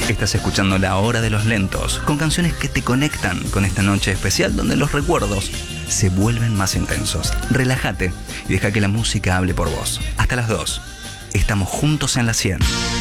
Estás escuchando La Hora de los Lentos, con canciones que te conectan con esta noche especial donde los recuerdos se vuelven más intensos. Relájate y deja que la música hable por vos. Hasta las 2. Estamos juntos en la 100.